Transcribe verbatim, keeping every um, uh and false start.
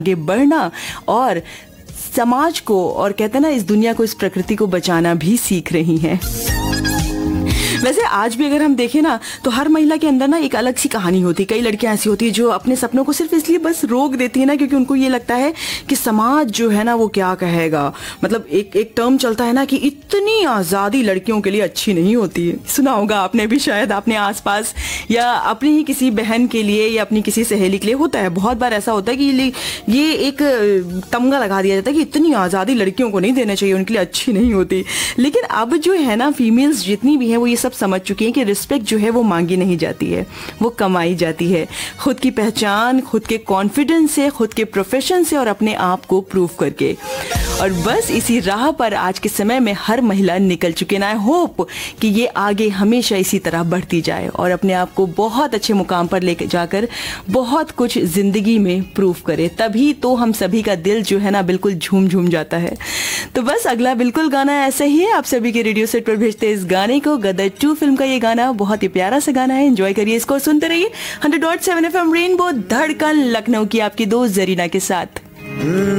आगे बढ़ना और समाज को और कहते हैं ना इस दुनिया को, इस प्रकृति को बचाना भी सीख रही हैं। वैसे आज भी अगर हम देखें ना तो हर महिला के अंदर ना एक अलग सी कहानी होती है। कई लड़कियां ऐसी होती है जो अपने सपनों को सिर्फ इसलिए बस रोक देती है ना क्योंकि उनको ये लगता है कि समाज जो है ना वो क्या कहेगा। मतलब एक एक टर्म चलता है ना कि इतनी आज़ादी लड़कियों के लिए अच्छी नहीं होती है। सुना होगा आपने भी, शायद अपने आसपास या अपनी ही किसी बहन के लिए या अपनी किसी सहेली के लिए होता है। बहुत बार ऐसा होता है कि ये एक तमगा लगा दिया जाता है कि इतनी आज़ादी लड़कियों को नहीं देना चाहिए, उनके लिए अच्छी नहीं होती। लेकिन अब जो है ना फीमेल्स जितनी भी हैं वो ये सब समझ चुकी हैं कि रिस्पेक्ट जो है वो मांगी नहीं जाती है, वो कमाई जाती है। खुद की पहचान, खुद के कॉन्फिडेंस से, खुद के प्रोफेशन से और अपने आप को प्रूव करके। और बस इसी राह पर आज के समय में हर महिला निकल चुकी है। आई होप कि ये आगे हमेशा इसी तरह बढ़ती जाए और अपने आप को बहुत अच्छे मुकाम पर लेकर जाकर बहुत कुछ जिंदगी में प्रूव करे। तभी तो हम सभी का दिल जो है ना बिल्कुल झूम झूम जाता है। तो बस अगला बिल्कुल गाना ऐसा ही है। आप सभी के रेडियो सेट पर भेजते हैं इस गाने को। गदर टू फिल्म का ये गाना बहुत ही प्यारा सा गाना है। एंजॉय करिए इसको, सुनते रहिए hundred dot seven F M rainbow धड़कन लखनऊ की आपकी दोस्त जरीना के साथ।